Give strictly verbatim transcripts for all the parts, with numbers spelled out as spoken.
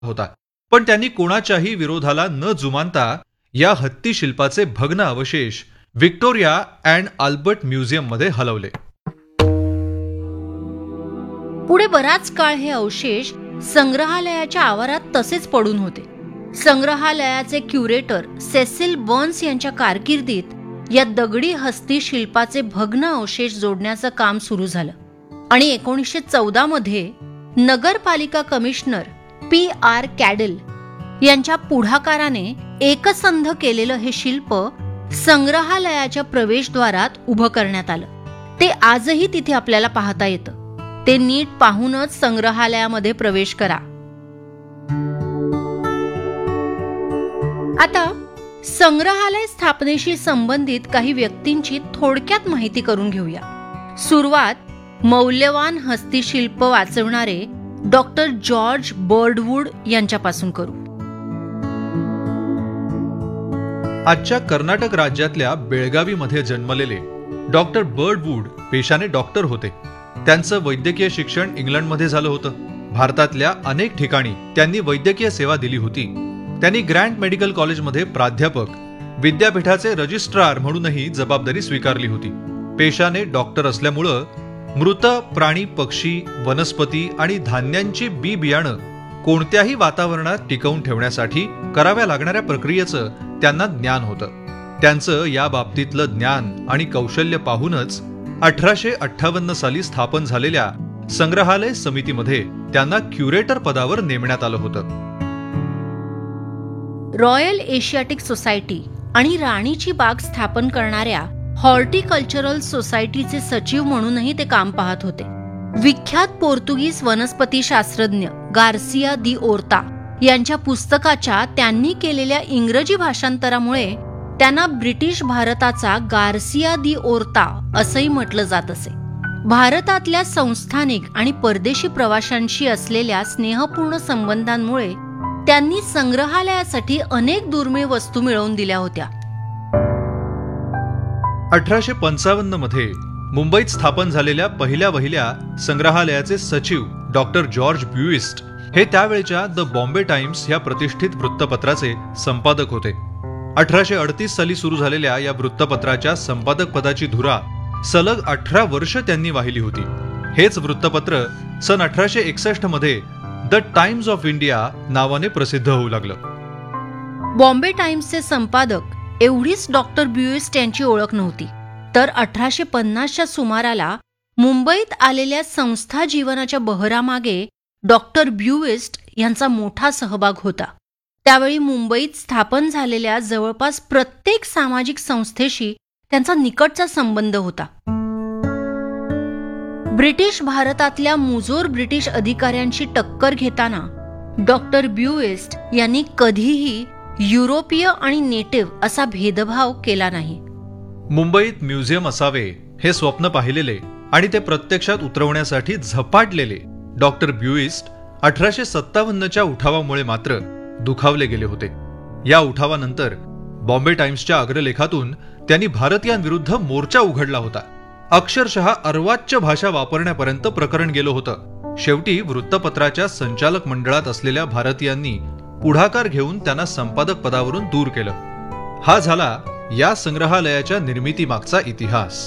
होता. पण त्यांनी कोणाच्याही विरोधाला न जुमानता या हत्ती शिल्पाचे भग्न अवशेष व्हिक्टोरिया अँड अल्बर्ट म्युझियम मध्ये हलवले. पुढे बराच काळ हे अवशेष संग्रहालयाच्या आवारात तसेच पडून होते. संग्रहालयाचे क्युरेटर सेसिल बर्न्स यांच्या कारकिर्दीत या दगडी हस्ती शिल्पाचे भग्न अवशेष जोडण्याचं काम सुरू झालं आणि एकोणीसशे चौदा मध्ये नगरपालिका कमिशनर पी आर कॅडल यांच्या पुढाकाराने एकसंध केलेलं हे शिल्प संग्रहालयाच्या प्रवेशद्वारात उभं करण्यात आलं. ते आजही तिथे आपल्याला पाहता येतं. ते नीट पाहूनच संग्रहालयामध्ये प्रवेश करा. आता संग्रहालय स्थापनेशी संबंधित काही व्यक्तींची थोडक्यात माहिती करून घेऊया. सुरुवात मौल्यवान हस्तिशिल्प वाचवणारे डॉक्टर जॉर्ज बर्डवूड यांच्यापासून करू. आजच्या कर्नाटक राज्यातल्या बेळगावीमध्ये जन्मलेले डॉक्टर बर्डवूड पेशाने डॉक्टर होते. त्यांचं वैद्यकीय शिक्षण इंग्लंडमध्ये झालं होतं. भारतातल्या अनेक ठिकाणी त्यांनी वैद्यकीय सेवा दिली होती. त्यांनी ग्रँट मेडिकल कॉलेजमध्ये प्राध्यापक, विद्यापीठाचे रजिस्ट्रार म्हणूनही जबाबदारी स्वीकारली होती. पेशाने डॉक्टर असल्यामुळं मृत प्राणी, पक्षी, वनस्पती आणि धान्यांची बी बियाणं कोणत्याही वातावरणात टिकवून ठेवण्यासाठी कराव्या लागणाऱ्या प्रक्रियेचं त्यांना ज्ञान होतं. त्यांचं या बाबतीतलं ज्ञान आणि कौशल्य पाहूनच अठराशे अठ्ठावन्न साली स्थापन झालेल्या संग्रहालय समितीमध्ये त्यांना क्युरेटर पदावर नेमण्यात आलं होतं. रॉयल एशियाटिक सोसायटी आणि राणीची बाग स्थापन करणाऱ्या हॉर्टिकल्चरल सोसायटीचे सचिव म्हणूनही ते काम पाहत होते. विख्यात पोर्तुगीज वनस्पती शास्त्रज्ञ गार्सिया दी ओर्ता यांच्या पुस्तकाच्या त्यांनी केलेल्या इंग्रजी भाषांतरामुळे त्यांना ब्रिटिश भारताचा गार्सिया दी ओर्ता असंही म्हटलं जात असे. भारतातल्या संस्थानिक आणि परदेशी प्रवाशांशी असलेल्या स्नेहपूर्ण संबंधांमुळे त्यांनी संग्रहालयासाठी अनेक दुर्मिळ वस्तू मिळवून दिल्या होत्या. अठराशे पंचावन्न मध्ये मुंबईत स्थापन झालेल्या पहिल्या वहिल्या संग्रहालयाचे सचिव डॉक्टर जॉर्ज ब्युइस्ट हे त्यावेळच्या द बॉम्बे टाइम्स या प्रतिष्ठित वृत्तपत्राचे संपादक होते. अठराशे अडतीस साली सुरू झालेल्या या वृत्तपत्राच्या संपादक पदाची धुरा सलग अठरा वर्ष त्यांनी वाहिली होती. हेच वृत्तपत्र सन अठराशे एकसष्ट मध्ये द टाइम्स ऑफ इंडिया नावाने प्रसिद्ध होऊ लागलं. बॉम्बे टाइम्सचे संपादक एवढीच डॉक्टर ब्युइस्ट यांची ओळख नव्हती, तर अठराशे पन्नासच्या सुमाराला मुंबईत आलेल्या संस्था जीवनाच्या बहरामागे डॉक्टर ब्युइस्ट यांचा मोठा सहभाग होता. त्यावेळी मुंबईत स्थापन झालेल्या जवळपास प्रत्येक सामाजिक संस्थेशी त्यांचा निकटचा संबंध होता. ब्रिटिश भारतातल्या मुजोर ब्रिटिश अधिकाऱ्यांशी टक्कर घेताना डॉक्टर ब्युइस्ट यांनी कधीही युरोपीय आणि नेटिव्ह असा भेदभाव केला नाही. मुंबईत म्युझियम असावे हे स्वप्न पाहिलेले आणि ते प्रत्यक्षात उतरवण्यासाठी झपाटलेले डॉक्टर ब्युइस्ट अठराशे सत्तावन्नच्या उठावामुळे मात्र दुखावले गेले होते. या उठावानंतर बॉम्बे टाइम्सच्या अग्रलेखातून त्यांनी भारतीयांविरुद्ध मोर्चा उघडला होता. अक्षरशः अर्वाच्य भाषा वापरण्यापर्यंत प्रकरण गेलं होतं. शेवटी वृत्तपत्राच्या संचालक मंडळात असलेल्या भारतीयांनी पुढाकार घेऊन त्यांना संपादक पदावरून दूर केलं. हा झाला या संग्रहालयाच्या निर्मितीमागचा इतिहास.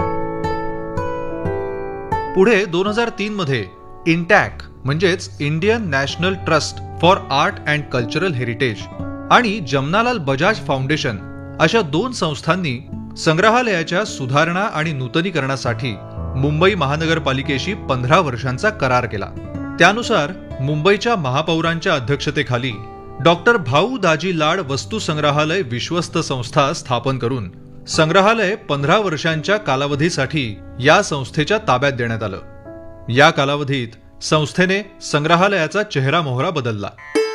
पुढे दोन हजार तीन मध्ये इंटॅक म्हणजेच Indian national trust for art and cultural heritage आणि जमनालाल बजाज फाउंडेशन अशा दोन संस्थांनी संग्रहालयाच्या सुधारणा आणि नूतनीकरणासाठी मुंबई महानगरपालिकेशी पंधरा वर्षांचा करार केला. त्यानुसार मुंबईच्या महापौरांच्या अध्यक्षतेखाली डॉक्टर भाऊ दाजी लाड वस्तू संग्रहालय विश्वस्त संस्था स्थापन करून संग्रहालय पंधरा वर्षांच्या कालावधीसाठी या संस्थेच्या ताब्यात देण्यात आलं. या कालावधीत संस्थेने संग्रहालयाचा चेहरा मोहरा बदलला.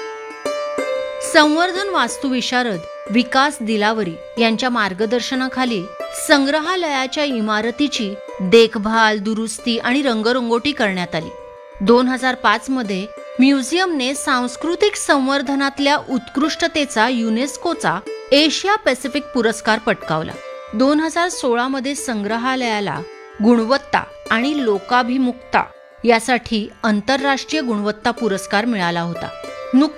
संवर्धन वास्तुविशारद विकास दिलावरी यांच्या मार्गदर्शनाखाली संग्रहालयाच्या इमारतीची देखभाल, दुरुस्ती आणि रंगरंगोटी करण्यात आली. दोन हजार पाच मध्ये म्युझियमने सांस्कृतिक संवर्धनातल्या उत्कृष्टतेचा युनेस्कोचा एशिया पॅसिफिक पुरस्कार पटकावला. दोन हजार सोळा मध्ये संग्रहालयाला गुणवत्ता आणि लोकाभिमुखता यासाठी आंतरराष्ट्रीय गुणवत्ता पुरस्कार मिळाला होता. नुकतीच